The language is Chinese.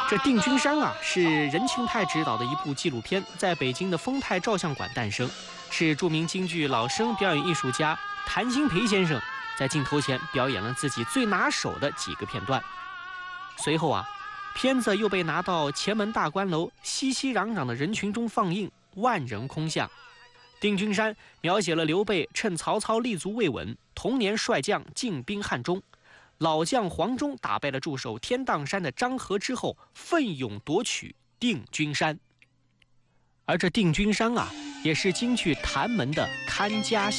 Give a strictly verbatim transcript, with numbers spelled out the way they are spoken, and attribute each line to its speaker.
Speaker 1: 这定军山啊，是任庆泰执导的一部纪录片，在北京的丰泰照相馆诞生，是著名京剧老生表演艺术家谭鑫培先生在镜头前表演了自己最拿手的几个片段。随后啊，片子又被拿到前门大观楼熙熙攘攘的人群中放映，万人空巷。定军山描写了刘备趁曹操立足未稳，同年率将进兵汉中，老将黄忠打败了驻守天荡山的张合之后，奋勇夺取定军山。而这定军山啊，也是京剧谭门的看家